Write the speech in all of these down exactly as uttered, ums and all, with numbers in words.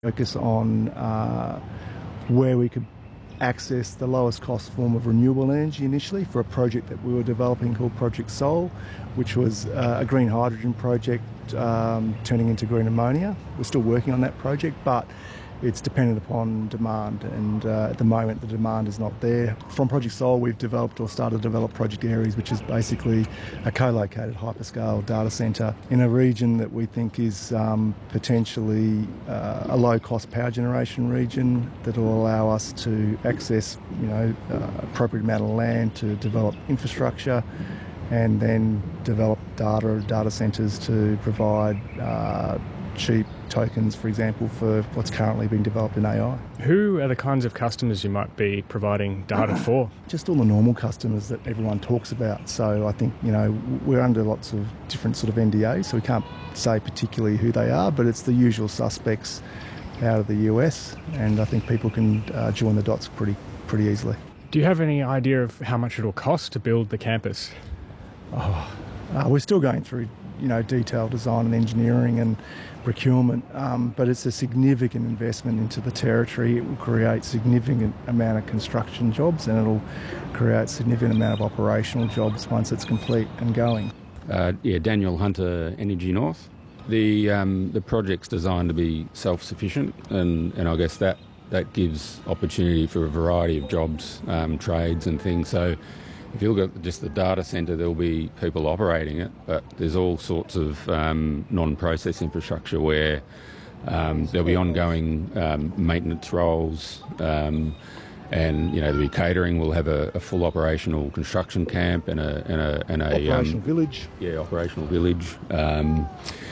Focus on uh, where we could access the lowest cost form of renewable energy initially for a project that we were developing called Project Sol, which was uh, a green hydrogen project um, turning into green ammonia. We're still working on that project, but it's dependent upon demand, and uh, at the moment the demand is not there. From Project Sol we've developed or started to develop Project Aries, which is basically a co-located hyperscale data centre in a region that we think is um, potentially uh, a low-cost power generation region that will allow us to access, you know, uh, appropriate amount of land to develop infrastructure and then develop data data centres to provide uh, cheap tokens, for example, for what's currently being developed in A I. Who are the kinds of customers you might be providing data for? Just all the normal customers that everyone talks about. So I think, you know, we're under lots of different sort of N D As, so we can't say particularly who they are, but it's the usual suspects out of the U S, and I think people can uh, join the dots pretty pretty easily. Do you have any idea of how much it'll cost to build the campus? Oh, uh, we're still going through, you know, detailed design and engineering and procurement, um, but it's a significant investment into the territory. It will create significant amount of construction jobs, and it'll create significant amount of operational jobs once it's complete and going. Uh, yeah, Daniel Hunter, Energy North. The um, the project's designed to be self-sufficient, and, and I guess that, that gives opportunity for a variety of jobs, um, trades and things. So if you look at just the data centre, there'll be people operating it, but there's all sorts of um, non-process infrastructure where um, there'll be ongoing um, maintenance roles, um, and you know there'll be catering. We'll have a, a full operational construction camp and a and a and a operational um, village. Yeah, operational village. Um,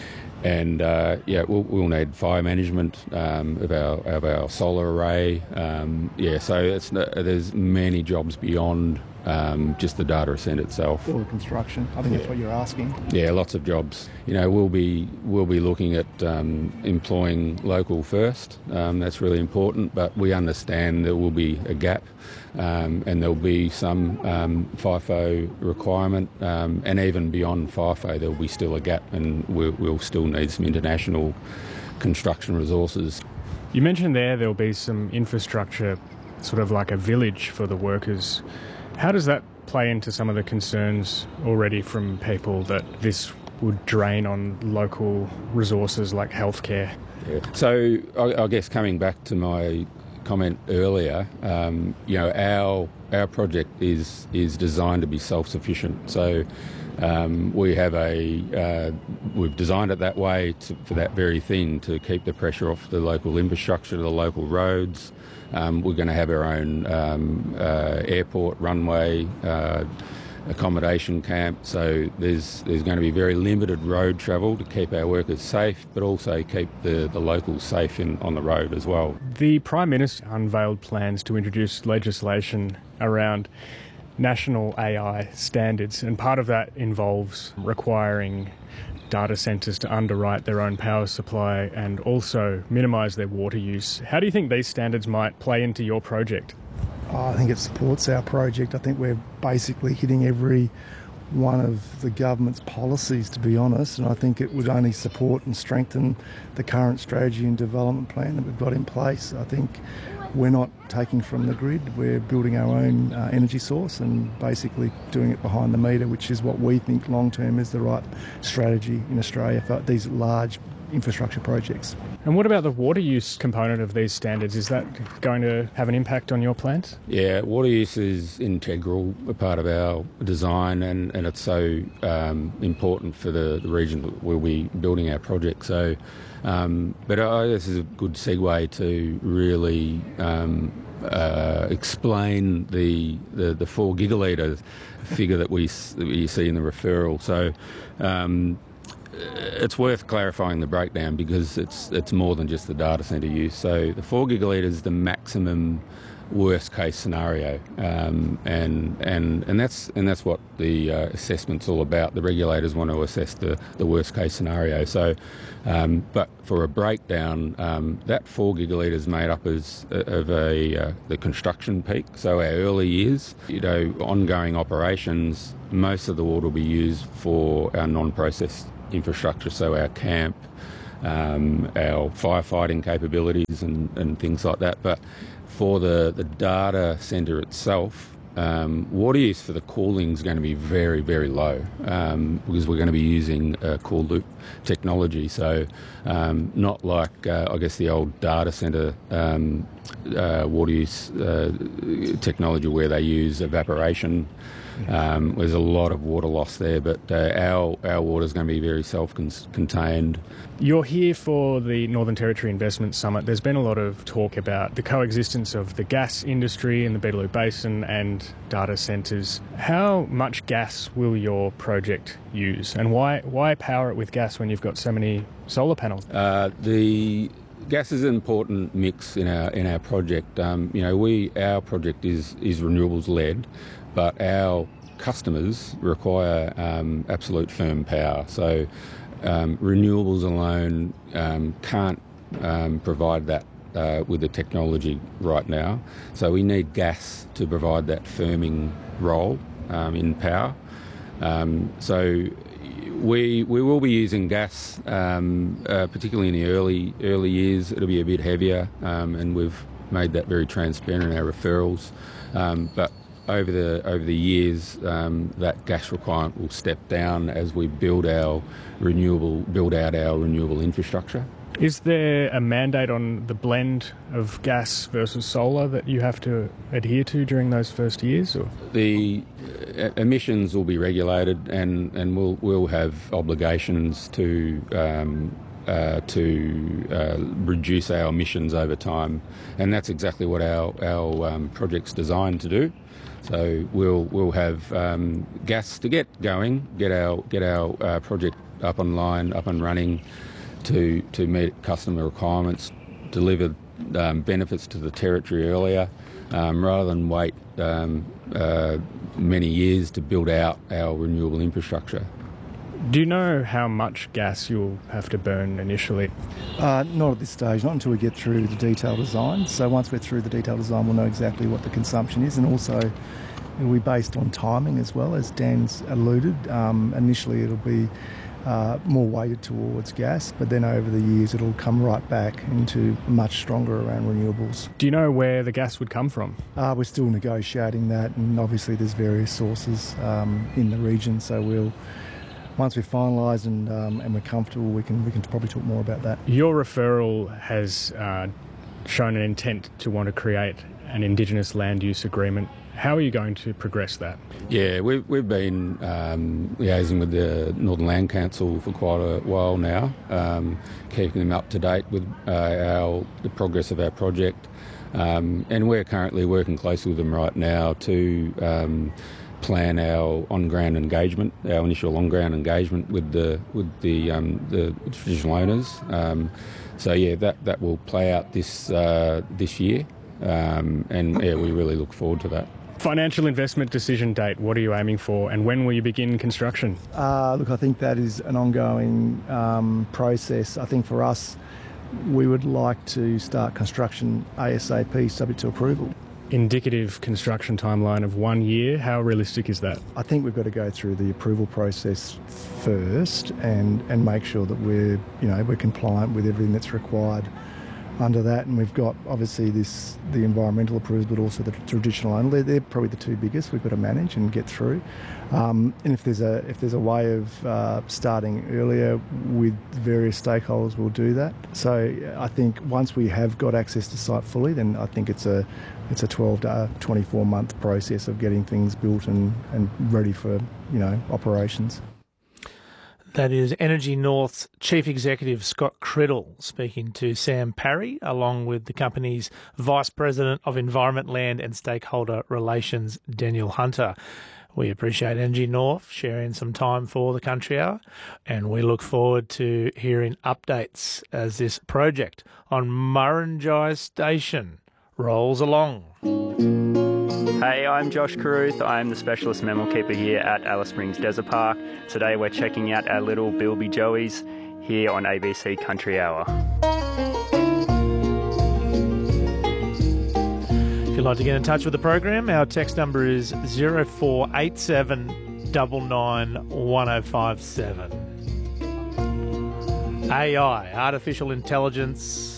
And uh, yeah, we'll, we'll need fire management um, of our of our solar array. Um, yeah, so it's there's many jobs beyond um, just the data centre itself. Or construction. I think yeah. that's what you're asking. Yeah, lots of jobs. You know, we'll be we'll be looking at um, employing local first. Um, that's really important. But we understand there will be a gap, um, and there'll be some um, FIFO requirement, um, and even beyond FIFO, there'll be still a gap, and we'll, we'll still need some international construction resources. You mentioned there there'll be some infrastructure, sort of like a village for the workers. How does that play into some of the concerns already from people that this would drain on local resources like healthcare? Yeah. So I, I guess coming back to my comment earlier, um, you know, our our project is is designed to be self-sufficient. So um, we have a uh, we've designed it that way to, for that very thing, to keep the pressure off the local infrastructure, the local roads. Um, we're going to have our own um, uh, airport, runway, uh, accommodation camp. So there's there's going to be very limited road travel to keep our workers safe, but also keep the, the locals safe in, on the road as well. The Prime Minister unveiled plans to introduce legislation around national A I standards, and part of that involves requiring data centres to underwrite their own power supply and also minimise their water use. How do you think these standards might play into your project? Oh, I think it supports our project. I think we're basically hitting every one of the government's policies, to be honest, and I think it would only support and strengthen the current strategy and development plan that we've got in place. I think we're not taking from the grid, we're building our own uh, energy source and basically doing it behind the meter, which is what we think long term is the right strategy in Australia for these large infrastructure projects. And what about the water use component of these standards? Is that going to have an impact on your plans? Yeah, water use is integral, a part of our design, and, and it's so um, important for the, the region that we'll be building our project. So, um, but uh, this is a good segue to really um, uh, explain the, the the four gigalitre figure that we that we see in the referral. So. Um, It's worth clarifying the breakdown because it's it's more than just the data centre use. So the four gigalitre is the maximum worst case scenario, um, and and and that's and that's what the uh, assessment's all about. The regulators want to assess the, the worst case scenario. So, um, but for a breakdown, um, that four gigalitre is made up as of a uh, the construction peak. So our early years, you know, ongoing operations, most of the water will be used for our non-processed infrastructure, so our camp, um, our firefighting capabilities and, and things like that. But for the, the data centre itself, um, water use for the cooling is going to be very, very low um, because we're going to be using uh, cooled loop technology. So um, not like, uh, I guess, the old data centre um, uh, water use uh, technology where they use evaporation. Um, there's a lot of water loss there, but uh, our our water is going to be very self-contained. You're here for the Northern Territory Investment Summit. There's been a lot of talk about the coexistence of the gas industry in the Beetaloo Basin and data centres. How much gas will your project use, and why why power it with gas when you've got so many solar panels? Uh, the gas is an important mix in our in our project. Um, you know, we our project is is renewables led, but our customers require um, absolute firm power. So um, renewables alone um, can't um, provide that uh, with the technology right now. So we need gas to provide that firming role um, in power. Um, so we we will be using gas, um, uh, particularly in the early early years. It'll be a bit heavier, um, and we've made that very transparent in our referrals. Um, but over the over the years, um, that gas requirement will step down as we build our renewable build out our renewable infrastructure. Is there a mandate on the blend of gas versus solar that you have to adhere to during those first years? Or? The emissions will be regulated, and, and we'll we'll have obligations to um, uh, to uh, reduce our emissions over time, and that's exactly what our our um, project's designed to do. So we'll we'll have um, gas to get going, get our get our uh, project up online, up and running, to to meet customer requirements, deliver um, benefits to the territory earlier, um, rather than wait um, uh, many years to build out our renewable infrastructure. Do you know how much gas you'll have to burn initially? Uh, not at this stage, not until we get through the detailed design. So once we're through the detailed design, we'll know exactly what the consumption is, and also it'll be based on timing as well, as Dan's alluded. Um, initially it'll be uh, more weighted towards gas, but then over the years it'll come right back into much stronger around renewables. Do you know where the gas would come from? Uh, we're still negotiating that, and obviously there's various sources um, in the region, so we'll Once we've finalised and um, and we're comfortable, we can we can probably talk more about that. Your referral has uh, shown an intent to want to create an Indigenous land use agreement. How are you going to progress that? Yeah, we've we've been um, liaising with the Northern Land Council for quite a while now, um, keeping them up to date with uh, our the progress of our project, um, and we're currently working closely with them right now to Um, plan our on-ground engagement, our initial on-ground engagement with the with the um, the traditional owners. Um, so yeah, that, that will play out this uh, this year, um, and yeah, we really look forward to that. Financial investment decision date, what are you aiming for, and when will you begin construction? Uh, look, I think that is an ongoing um, process. I think for us, we would like to start construction ASAP, subject to approval. Indicative construction timeline of one year. How realistic is that? I think we've got to go through the approval process first and, and make sure that we're you know we're compliant with everything that's required under that. And we've got obviously this the environmental approvals, but also the traditional owner. They're, they're probably the two biggest we've got to manage and get through. Um, and if there's a if there's a way of uh, starting earlier with various stakeholders, we'll do that. So I think once we have got access to site fully, then I think it's a it's a twelve to twenty-four month process of getting things built and, and ready for you know operations. That is Energy North's Chief Executive Scott Criddle speaking to Sam Parry, along with the company's Vice President of Environment, Land and Stakeholder Relations, Daniel Hunter. We appreciate Energy North sharing some time for the Country Hour, and we look forward to hearing updates as this project on Murrinjai Station rolls along. Hey, I'm Josh Carruth. I'm the Specialist Mammal Keeper here at Alice Springs Desert Park. Today we're checking out our little Bilby Joeys here on A B C Country Hour. If you'd like to get in touch with the program, our text number is zero four eight seven nine nine one zero five seven. A I, artificial intelligence,